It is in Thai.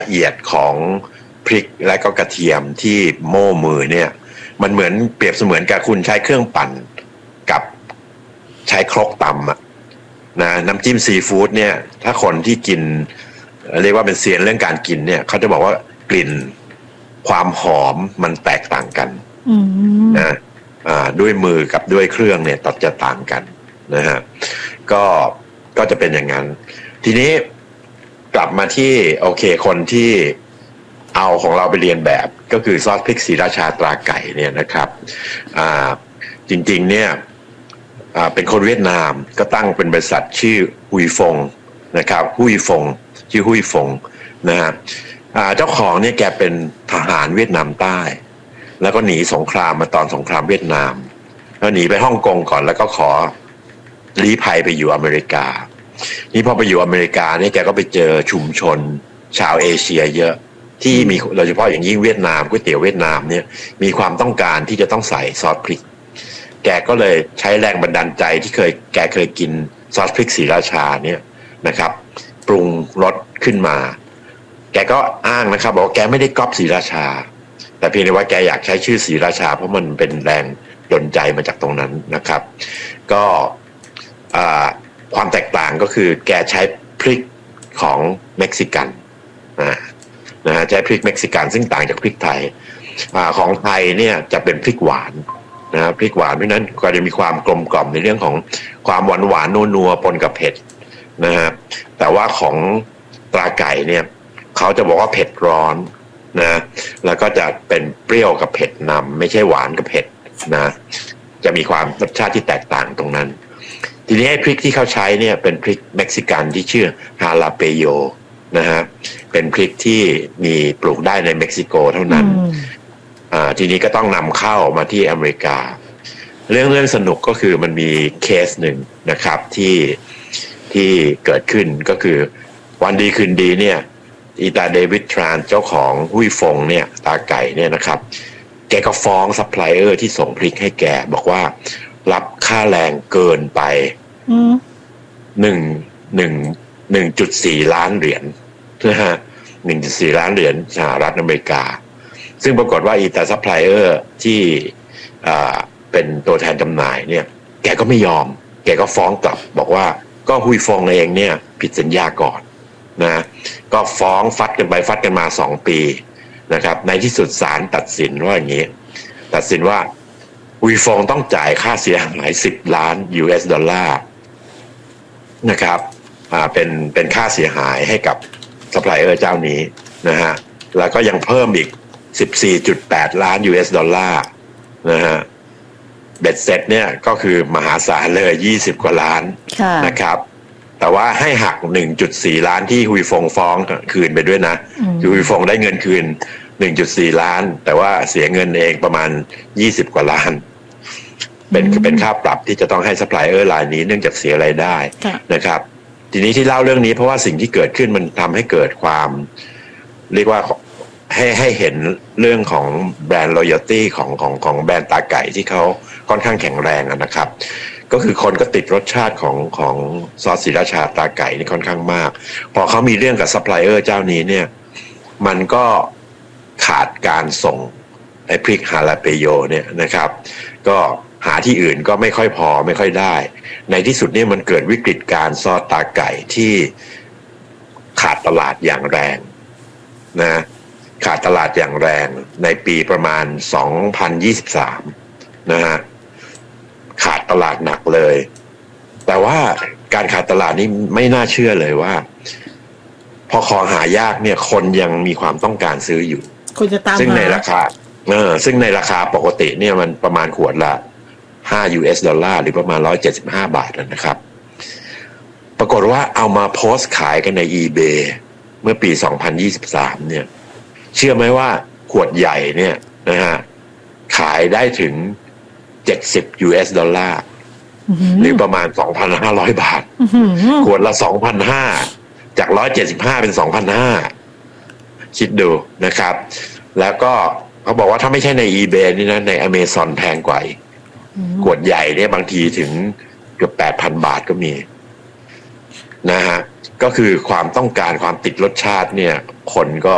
เอียดของพริกและก็กระเทียมที่โม่มือเนี่ยมันเหมือนเปรียบเสมือนกับคุณใช้เครื่องปั่นกับใช้ครกตำอะนะน้ำจิ้มซีฟู้ดเนี่ยถ้าคนที่กินเรียกว่าเป็นเซียนเรื่องการกินเนี่ยเขาจะบอกว่ากลิ่นความหอมมันแตกต่างกันนะด้วยมือกับด้วยเครื่องเนี่ยตัดจะต่างกันนะฮะก็จะเป็นอย่างนั้นทีนี้กลับมาที่โอเคคนที่เอาของเราไปเรียนแบบก็คือซอสพริกศรีราชาตราไก่เนี่ยนะครับจริงๆเนี่ยเป็นคนเวียดนามก็ตั้งเป็นบริษัทชื่อฮุยฟงนะครับฮุยฟงชื่อฮุยฟงนะฮะเจ้าของเนี่ยแกเป็นทหารเวียดนามใต้แล้วก็หนีสงครามมาตอนสงครามเวียดนามแล้วหนีไปฮ่องกงก่อนแล้วก็ขอลี้ภัยไปอยู่อเมริกานี่พอไปอยู่อเมริกาเนี่ยแกก็ไปเจอชุมชนชาวเอเชียเยอะที่มีโดยเฉพาะอย่างยิ่งเวียดนามก๋วยเตี๋ยวเวียดนามเนี่ยมีความต้องการที่จะต้องใส่ซอสพริกแกก็เลยใช้แรงบันดาลใจที่แกเคยกินซอสพริกศรีราชาเนี่ยนะครับปรุงรสขึ้นมาแกก็อ้างนะครับบอกว่าแกไม่ได้ก๊อปศรีราชาแต่เพียงแต่ว่าแกอยากใช้ชื่อศรีราชาเพราะมันเป็นแรงดลใจมาจากตรงนั้นนะครับก็ความแตกต่างก็คือแกใช้พริกของเม็กซิกันนะฮะใช้พริกเม็กซิกันซึ่งต่างจากพริกไทยของไทยเนี่ยจะเป็นพริกหวานนะพริกหวานเพราะนั้นก็จะมีความกลมกล่อมในเรื่องของความหวานหวานนัวๆปนกับเผ็ดนะฮะแต่ว่าของตราไก่เนี่ยเขาจะบอกว่าเผ็ดร้อนนะแล้วก็จะเป็นเปรี้ยวกับเผ็ดนำไม่ใช่หวานกับเผ็ดนะจะมีความรสชาติที่แตกต่างตรงนั้นทีนี้พริกที่เขาใช้เนี่ยเป็นพริกเม็กซิกันที่ชื่อฮาลาเปโยนะฮะเป็นพริกที่มีปลูกได้ในเม็กซิโกเท่านั้นทีนี้ก็ต้องนำเข้ามาที่อเมริกาเรื่องสนุกก็คือมันมีเคสหนึ่งนะครับที่เกิดขึ้นก็คือวันดีคืนดีเนี่ยอีตาเดวิดทรานเจ้าของฮุยฟงเนี่ยตาไก่เนี่ยนะครับแกก็ฟ้องซัพพลายเออร์ที่ส่งพริกให้แกบอกว่ารับค่าแรงเกินไป1.4 ล้านเหรียญนะฮะ1.4 ล้านเหรียญสหรัฐอเมริกาซึ่งปรากฏว่าอีตาซัพพลายเออร์ที่เป็นตัวแทนจำหน่ายเนี่ยแกก็ไม่ยอมแกก็ฟ้องกลับบอกว่าก็ฮุยฟงเองเนี่ยผิดสัญญาก่อนนะก็ฟ้องฟัดกันไปฟัดกันมา2 ปีนะครับในที่สุดศาลตัดสินว่าอย่างนี้ตัดสินว่าฮุยฟงต้องจ่ายค่าเสียหาย10 ล้าน US ดอลลาร์นะครับเป็นค่าเสียหายให้กับซัพพลายเออร์เจ้านี้นะฮะแล้วก็ยังเพิ่มอีก 14.8 ล้าน US ดอลลาร์นะฮะเบ็ดเสร็จเนี่ยก็คือมหาศาลเลย20 กว่าล้านนะครับแต่ว่าให้หัก 1.4 ล้านที่ฮุยฟงฟ้องคืนไปด้วยนะฮุยฟงได้เงินคืน 1.4 ล้านแต่ว่าเสียเงินเองประมาณ20 กว่าล้านเป็นค่าปรับที่จะต้องให้ซัพพลายเออร์รายนี้เนื่องจากเสียรายได้นะครับทีนี้ที่เล่าเรื่องนี้เพราะว่าสิ่งที่เกิดขึ้นมันทำให้เกิดความเรียกว่าให้เห็นเรื่องของแบรนด์ loyalty ของแบรนด์ตาไก่ที่เขาค่อนข้างแข็งแรงนะครับก็คือคนก็ติดรสชาติของซอสศรีราชาตาไก่นี่ค่อนข้างมากพอเขามีเรื่องกับซัพพลายเออร์เจ้านี้เนี่ยมันก็ขาดการส่งไอ้พริกฮาลาเปโยเนี่ยนะครับก็หาที่อื่นก็ไม่ค่อยพอไม่ค่อยได้ในที่สุดเนี่ยมันเกิดวิกฤตการซอสตาไก่ที่ขาดตลาดอย่างแรงนะขาดตลาดอย่างแรงในปีประมาณ2023นะฮะขาดตลาดหนักเลยแต่ว่าการขาดตลาดนี้ไม่น่าเชื่อเลยว่าพอของหายากเนี่ยคนยังมีความต้องการซื้ออยู่ซึ่งในราคาปกติเนี่ยมันประมาณขวดละ5 US ดอลลาร์หรือประมาณ175 บาทนะครับปรากฏว่าเอามาโพสต์ขายกันใน eBay เมื่อปี2023เนี่ยเชื่อไหมว่าขวดใหญ่เนี่ยนะฮะขายได้ถึง70 US ดอลลาร์หรือประมาณ 2,500 บาทขวดละ2,500จาก175เป็น2,500คิดดูนะครับแล้วก็เขาบอกว่าถ้าไม่ใช่ใน eBay นี่นะใน Amazon แพงกว่าอีกขวดใหญ่เนี่ยบางทีถึงเกือบ 8,000 บาทก็มีนะฮะก็คือความต้องการความติดรสชาติเนี่ยคนก็